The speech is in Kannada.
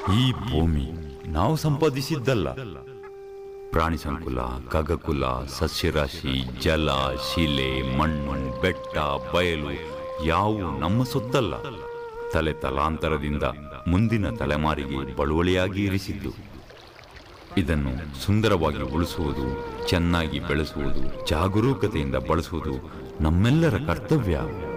ಈ ಭೂಮಿ ನಾವು ಸಂಪಾದಿಸಿದ್ದಲ್ಲ. ಪ್ರಾಣಿ ಸಂಕುಲ, ಖಗಕುಲ, ಸಸ್ಯರಾಶಿ, ಜಲ, ಶಿಲೆ, ಮಣ್ಣು, ಬೆಟ್ಟ, ಬಯಲು ಯಾವು ನಮ್ಮ ಸೊತ್ತಲ್ಲ. ತಲೆ ತಲಾಂತರದಿಂದ ಮುಂದಿನ ತಲೆಮಾರಿಗೆ ಬಳುವಳಿಯಾಗಿ ಇರಿಸಿದ್ದು. ಇದನ್ನು ಸುಂದರವಾಗಿ ಉಳಿಸುವುದು, ಚೆನ್ನಾಗಿ ಬೆಳೆಸುವುದು, ಜಾಗರೂಕತೆಯಿಂದ ಬಳಸುವುದು ನಮ್ಮೆಲ್ಲರ ಕರ್ತವ್ಯ.